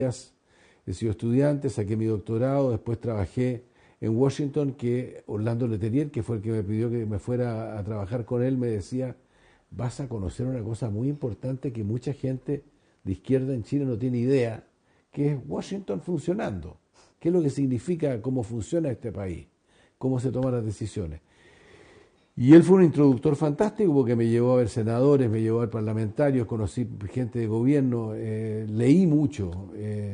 he sido estudiante, saqué mi doctorado, después trabajé en Washington, que Orlando Letelier, que fue el que me pidió que me fuera a trabajar con él, me decía, vas a conocer una cosa muy importante que mucha gente de izquierda en Chile no tiene idea, que es Washington funcionando. ¿Qué es lo que significa, cómo funciona este país? ¿Cómo se toman las decisiones? Y él fue un introductor fantástico porque me llevó a ver senadores, me llevó a ver parlamentarios, conocí gente de gobierno, leí mucho.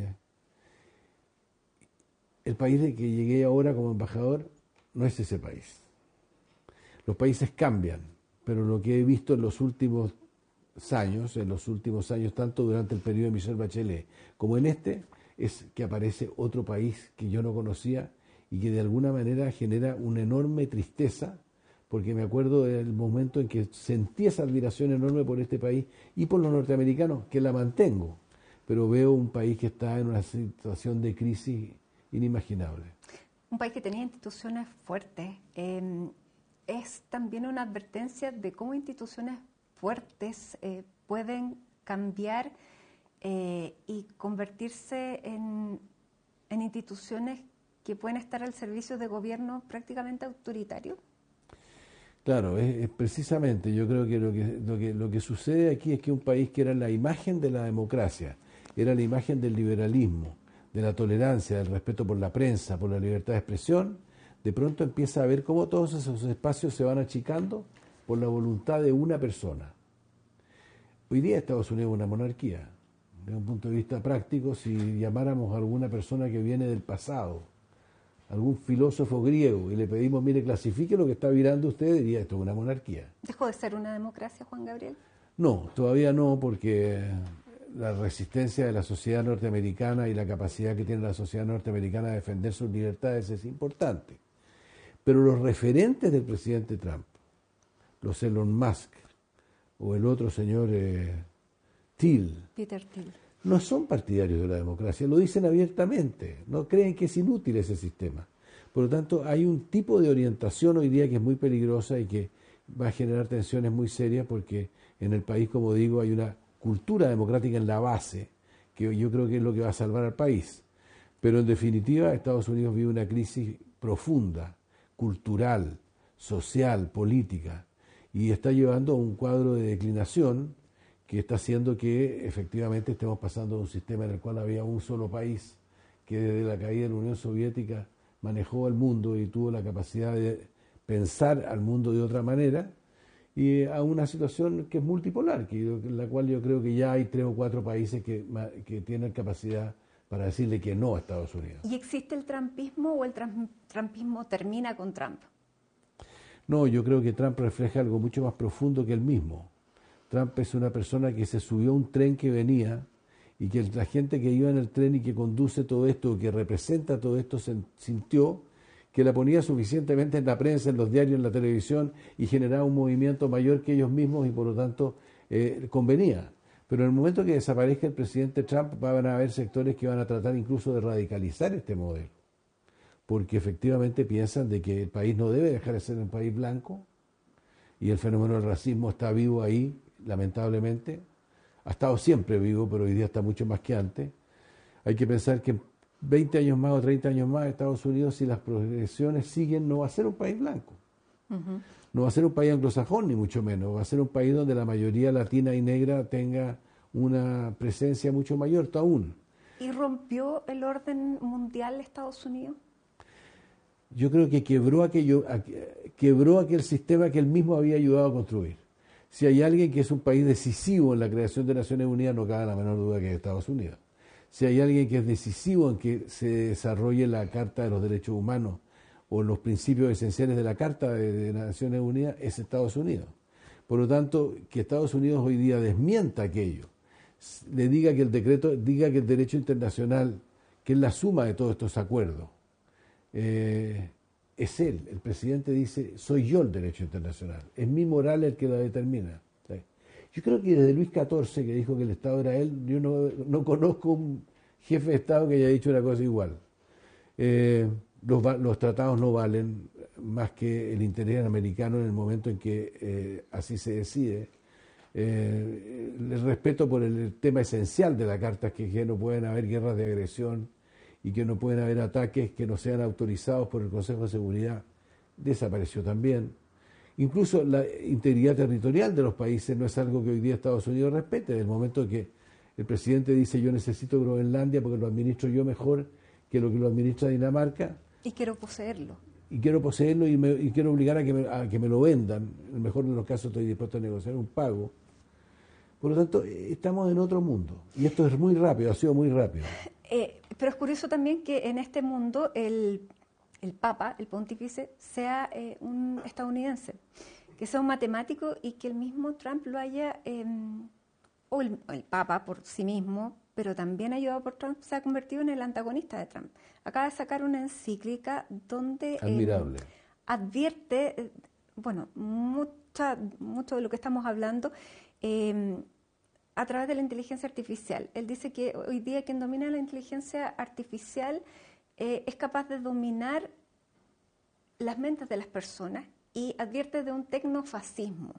El país de que llegué ahora como embajador no es ese país. Los países cambian, pero lo que he visto en los últimos años, tanto durante el periodo de Michelle Bachelet como en este, es que aparece otro país que yo no conocía y que de alguna manera genera una enorme tristeza, porque me acuerdo del momento en que sentí esa admiración enorme por este país y por los norteamericanos, que la mantengo, pero veo un país que está en una situación de crisis inimaginable. Un país que tenía instituciones fuertes. Es también una advertencia de cómo instituciones fuertes pueden cambiar y convertirse en instituciones que pueden estar al servicio de gobiernos prácticamente autoritarios. Claro, es precisamente, yo creo que lo que sucede aquí es que un país que era la imagen de la democracia, era la imagen del liberalismo, de la tolerancia, del respeto por la prensa, por la libertad de expresión, de pronto empieza a ver cómo todos esos espacios se van achicando por la voluntad de una persona. Hoy día Estados Unidos es una monarquía. Desde un punto de vista práctico, si llamáramos a alguna persona que viene del pasado, algún filósofo griego, y le pedimos, mire, clasifique lo que está virando usted, diría, esto es una monarquía. ¿Dejó de ser una democracia, Juan Gabriel? No, todavía no, porque la resistencia de la sociedad norteamericana y la capacidad que tiene la sociedad norteamericana de defender sus libertades es importante. Pero los referentes del presidente Trump, los Elon Musk o el otro señor Peter Thiel, no son partidarios de la democracia, lo dicen abiertamente, no creen que es inútil ese sistema. Por lo tanto, hay un tipo de orientación hoy día que es muy peligrosa y que va a generar tensiones muy serias porque en el país, como digo, hay una cultura democrática en la base que yo creo que es lo que va a salvar al país. Pero en definitiva, Estados Unidos vive una crisis profunda, cultural, social, política, y está llevando a un cuadro de declinación que está haciendo que efectivamente estemos pasando de un sistema en el cual había un solo país que desde la caída de la Unión Soviética manejó el mundo y tuvo la capacidad de pensar al mundo de otra manera, y a una situación que es multipolar, en la cual yo creo que ya hay 3 o 4 países que tienen capacidad para decirle que no a Estados Unidos. ¿Y existe el trumpismo o el trumpismo termina con Trump? No, yo creo que Trump refleja algo mucho más profundo que él mismo. Trump es una persona que se subió a un tren que venía y que la gente que iba en el tren y que conduce todo esto, que representa todo esto, sintió que la ponía suficientemente en la prensa, en los diarios, en la televisión y generaba un movimiento mayor que ellos mismos y por lo tanto convenía. Pero en el momento que desaparezca el presidente Trump van a haber sectores que van a tratar incluso de radicalizar este modelo, porque efectivamente piensan de que el país no debe dejar de ser un país blanco y el fenómeno del racismo está vivo ahí, lamentablemente. Ha estado siempre vivo, pero hoy día está mucho más que antes. Hay que pensar que en 20 años más o 30 años más Estados Unidos, si las progresiones siguen, no va a ser un país blanco. Uh-huh. No va a ser un país anglosajón, ni mucho menos. Va a ser un país donde la mayoría latina y negra tenga una presencia mucho mayor aún. ¿Y rompió el orden mundial Estados Unidos? Yo creo que quebró aquel sistema que él mismo había ayudado a construir. Si hay alguien que es un país decisivo en la creación de Naciones Unidas, no cabe la menor duda que es Estados Unidos. Si hay alguien que es decisivo en que se desarrolle la Carta de los Derechos Humanos o los principios esenciales de la Carta de Naciones Unidas, es Estados Unidos. Por lo tanto, que Estados Unidos hoy día desmienta aquello, le diga que el derecho internacional, que es la suma de todos estos acuerdos, es él. El presidente dice, soy yo el derecho internacional, es mi moral el que la determina. Yo creo que desde Luis XIV, que dijo que el Estado era él, yo no conozco un jefe de Estado que haya dicho una cosa igual. Los tratados no valen más que el interés americano en el momento en que así se decide. el respeto por el tema esencial de la Carta, que no pueden haber guerras de agresión y que no pueden haber ataques que no sean autorizados por el Consejo de Seguridad, desapareció también. Incluso la integridad territorial de los países no es algo que hoy día Estados Unidos respete. Desde el momento que el presidente dice yo necesito Groenlandia porque lo administro yo mejor que lo administra Dinamarca. Y quiero poseerlo. Y quiero poseerlo y quiero obligar a que me lo vendan. En el mejor de los casos estoy dispuesto a negociar un pago. Por lo tanto, estamos en otro mundo. Y esto es muy rápido, ha sido muy rápido. Pero es curioso también que en este mundo el Papa, el pontífice, sea un estadounidense, que sea un matemático y que el mismo Trump lo haya, o el Papa por sí mismo, pero también ayudado por Trump, se ha convertido en el antagonista de Trump. Acaba de sacar una encíclica donde admirable. Advierte, mucho de lo que estamos hablando a través de la inteligencia artificial. Él dice que hoy día quien domina la inteligencia artificial es capaz de dominar las mentes de las personas y advierte de un tecnofascismo.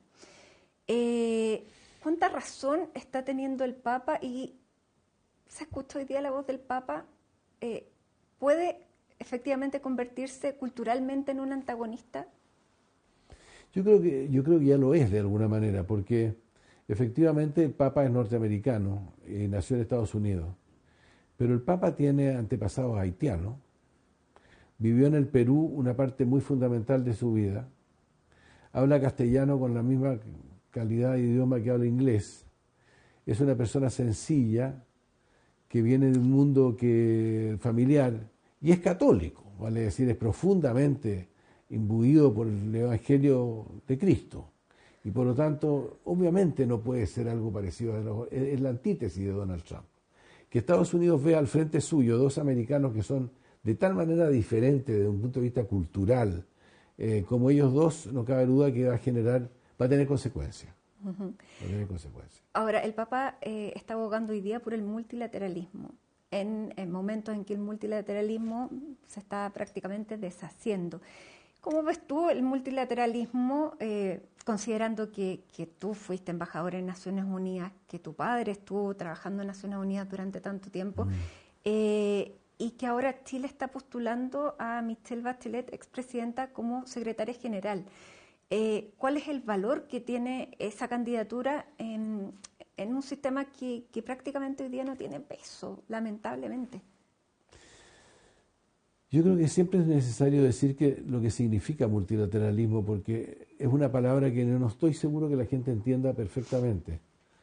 ¿Cuánta razón está teniendo el Papa? Y se escucha hoy día la voz del Papa. ¿Puede efectivamente convertirse culturalmente en un antagonista? Yo creo que ya lo es de alguna manera, porque efectivamente el Papa es norteamericano y nació en Estados Unidos. Pero el Papa tiene antepasados haitianos, vivió en el Perú una parte muy fundamental de su vida, habla castellano con la misma calidad de idioma que habla inglés, es una persona sencilla, que viene de un mundo familiar, y es católico, vale decir, es profundamente imbuido por el Evangelio de Cristo. Y por lo tanto, obviamente no puede ser algo parecido, es la antítesis de Donald Trump. Que Estados Unidos vea al frente suyo dos americanos que son de tal manera diferentes desde un punto de vista cultural, como ellos dos, no cabe duda que va a tener consecuencias. Uh-huh. Va a tener consecuencias. Ahora, el Papa está abogando hoy día por el multilateralismo, en momentos en que el multilateralismo se está prácticamente deshaciendo. ¿Cómo ves tú el multilateralismo, considerando que tú fuiste embajador en Naciones Unidas, que tu padre estuvo trabajando en Naciones Unidas durante tanto tiempo, y que ahora Chile está postulando a Michelle Bachelet, expresidenta, como secretaria general? ¿Cuál es el valor que tiene esa candidatura en un sistema que prácticamente hoy día no tiene peso, lamentablemente? Yo creo que siempre es necesario decir lo que significa multilateralismo, porque es una palabra que no estoy seguro que la gente entienda perfectamente.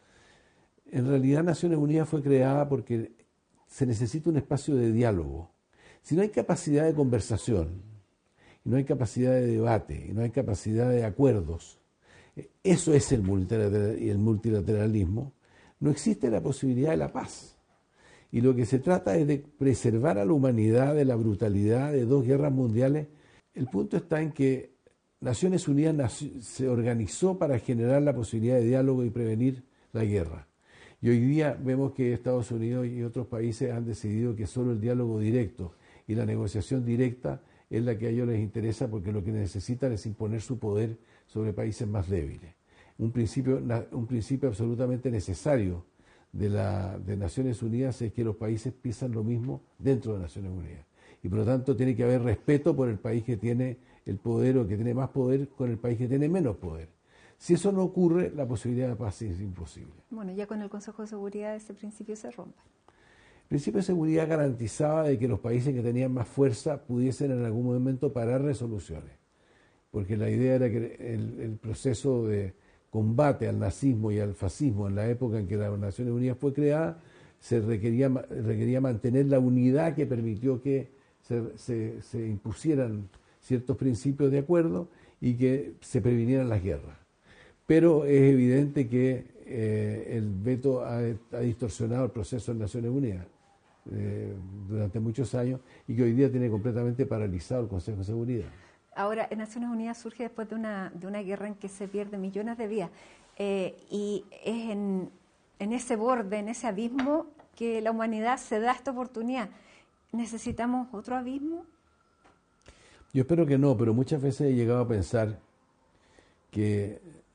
En realidad Naciones Unidas fue creada porque se necesita un espacio de diálogo. Si no hay capacidad de conversación, y no hay capacidad de debate, y no hay capacidad de acuerdos, eso es el multilateralismo, no existe la posibilidad de la paz. Y lo que se trata es de preservar a la humanidad de la brutalidad de dos guerras mundiales. El punto está en que Naciones Unidas se organizó para generar la posibilidad de diálogo y prevenir la guerra. Y hoy día vemos que Estados Unidos y otros países han decidido que solo el diálogo directo y la negociación directa es la que a ellos les interesa, porque lo que necesitan es imponer su poder sobre países más débiles. Un principio absolutamente necesario de Naciones Unidas es que los países piensan lo mismo dentro de Naciones Unidas. Y por lo tanto tiene que haber respeto por el país que tiene el poder o que tiene más poder con el país que tiene menos poder. Si eso no ocurre, la posibilidad de paz es imposible. Bueno, ya con el Consejo de Seguridad ese principio se rompe. El principio de seguridad garantizaba de que los países que tenían más fuerza pudiesen en algún momento parar resoluciones. Porque la idea era que el proceso de combate al nazismo y al fascismo en la época en que las Naciones Unidas fue creada, se requería mantener la unidad que permitió que se impusieran ciertos principios de acuerdo y que se previnieran las guerras. Pero es evidente que el veto ha distorsionado el proceso en Naciones Unidas durante muchos años y que hoy día tiene completamente paralizado el Consejo de Seguridad. Ahora, en Naciones Unidas surge después de una guerra en que se pierden millones de vidas y es en ese borde, en ese abismo, que la humanidad se da esta oportunidad. ¿Necesitamos otro abismo? Yo espero que no, pero muchas veces he llegado a pensar que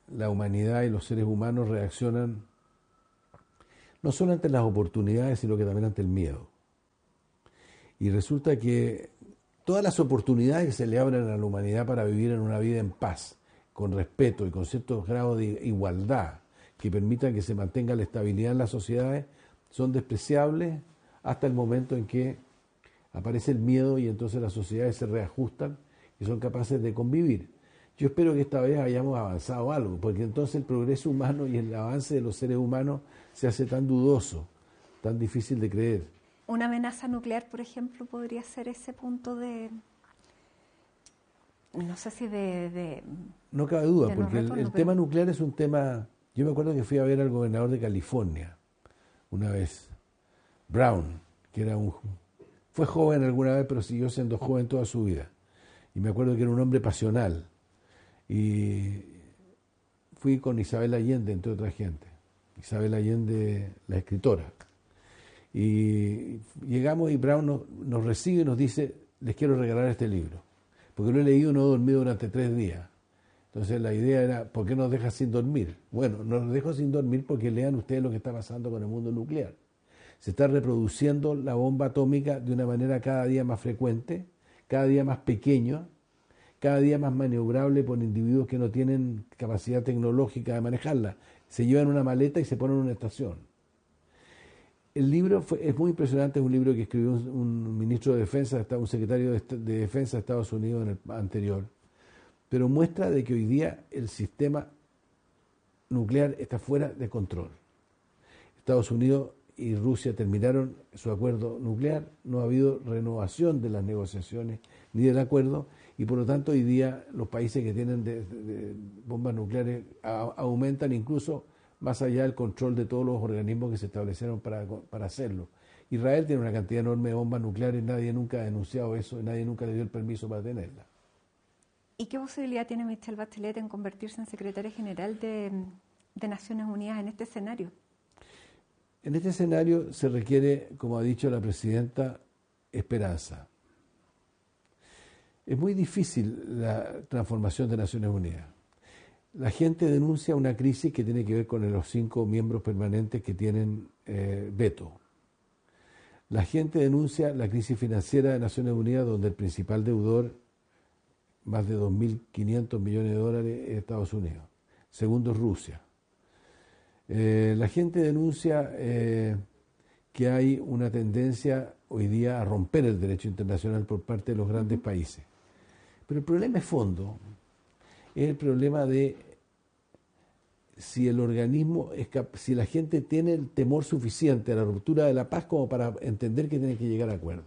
la humanidad y los seres humanos reaccionan no solo ante las oportunidades, sino que también ante el miedo. Y resulta que todas las oportunidades que se le abren a la humanidad para vivir en una vida en paz, con respeto y con ciertos grados de igualdad que permitan que se mantenga la estabilidad en las sociedades, son despreciables hasta el momento en que aparece el miedo y entonces las sociedades se reajustan y son capaces de convivir. Yo espero que esta vez hayamos avanzado algo, porque entonces el progreso humano y el avance de los seres humanos se hace tan dudoso, tan difícil de creer. Una amenaza nuclear, por ejemplo, podría ser ese punto de, no sé si No cabe duda, porque retorno, el tema nuclear es un tema... Yo me acuerdo que fui a ver al gobernador de California una vez, Brown, que era fue joven alguna vez, pero siguió siendo joven toda su vida. Y me acuerdo que era un hombre pasional. Y fui con Isabel Allende, entre otra gente. Isabel Allende, la escritora. Y llegamos y Brown nos recibe y nos dice, les quiero regalar este libro. Porque lo he leído y no he dormido durante 3 días. Entonces la idea era, ¿por qué nos deja sin dormir? Bueno, nos dejo sin dormir porque lean ustedes lo que está pasando con el mundo nuclear. Se está reproduciendo la bomba atómica de una manera cada día más frecuente, cada día más pequeña, cada día más maniobrable por individuos que no tienen capacidad tecnológica de manejarla. Se llevan una maleta y se ponen en una estación. El libro es muy impresionante, es un libro que escribió un ministro de Defensa, un secretario de Defensa de Estados Unidos en el anterior, pero muestra de que hoy día el sistema nuclear está fuera de control. Estados Unidos y Rusia terminaron su acuerdo nuclear, no ha habido renovación de las negociaciones ni del acuerdo, y por lo tanto hoy día los países que tienen de bombas nucleares aumentan incluso más allá del control de todos los organismos que se establecieron para hacerlo. Israel tiene una cantidad enorme de bombas nucleares, nadie nunca ha denunciado eso, y nadie nunca le dio el permiso para tenerla. ¿Y qué posibilidad tiene Michelle Bachelet en convertirse en secretaria general de Naciones Unidas en este escenario? En este escenario se requiere, como ha dicho la presidenta, esperanza. Es muy difícil la transformación de Naciones Unidas. La gente denuncia una crisis que tiene que ver con los 5 miembros permanentes que tienen veto. La gente denuncia la crisis financiera de Naciones Unidas, donde el principal deudor, más de 2.500 millones de dólares, es Estados Unidos. Segundo es Rusia. La gente denuncia que hay una tendencia hoy día a romper el derecho internacional por parte de los grandes países. Pero el problema de fondo es el problema de si el organismo, si la gente tiene el temor suficiente a la ruptura de la paz como para entender que tiene que llegar a acuerdos.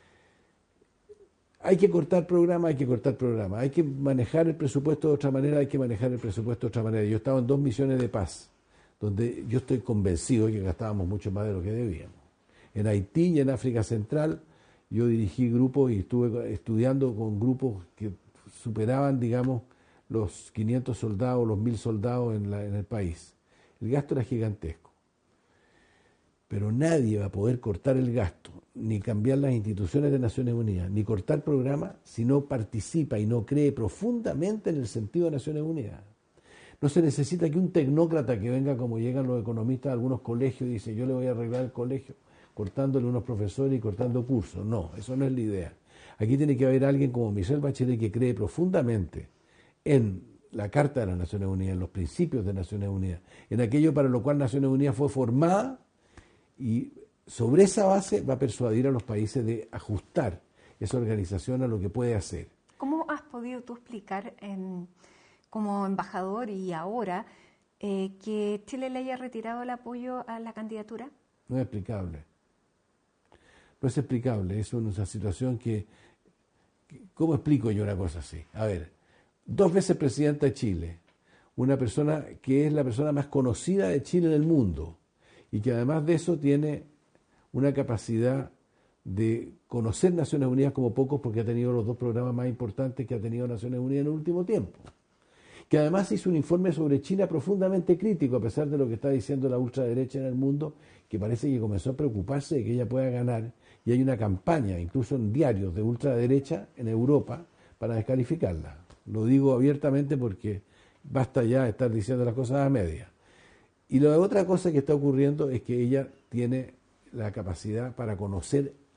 Hay que cortar programa, hay que cortar programa. Hay que manejar el presupuesto de otra manera, hay que manejar el presupuesto de otra manera. Yo he estado en 2 misiones de paz, donde yo estoy convencido de que gastábamos mucho más de lo que debíamos. En Haití y en África Central yo dirigí grupos y estuve estudiando con grupos que superaban, digamos, los 500 soldados, los 1.000 soldados en el país. El gasto era gigantesco. Pero nadie va a poder cortar el gasto, ni cambiar las instituciones de Naciones Unidas, ni cortar programas si no participa y no cree profundamente en el sentido de Naciones Unidas. No se necesita que un tecnócrata que venga como llegan los economistas a algunos colegios y dice yo le voy a arreglar el colegio cortándole unos profesores y cortando cursos. No, eso no es la idea. Aquí tiene que haber alguien como Michelle Bachelet que cree profundamente en la Carta de las Naciones Unidas, en los principios de Naciones Unidas, en aquello para lo cual Naciones Unidas fue formada, y sobre esa base va a persuadir a los países de ajustar esa organización a lo que puede hacer. ¿Cómo has podido tú explicar como embajador y ahora que Chile le haya retirado el apoyo a la candidatura? No es explicable. No es explicable. Es una situación que... ¿Cómo explico yo una cosa así? A ver, 2 veces presidenta de Chile, una persona que es la persona más conocida de Chile en el mundo y que además de eso tiene una capacidad de conocer Naciones Unidas como pocos porque ha tenido los 2 programas más importantes que ha tenido Naciones Unidas en el último tiempo. Que además hizo un informe sobre China profundamente crítico, a pesar de lo que está diciendo la ultraderecha en el mundo, que parece que comenzó a preocuparse de que ella pueda ganar, y hay una campaña, incluso en diarios de ultraderecha en Europa, para descalificarla. Lo digo abiertamente porque basta ya de estar diciendo las cosas a medias. Y la otra cosa que está ocurriendo es que ella tiene la capacidad para conocer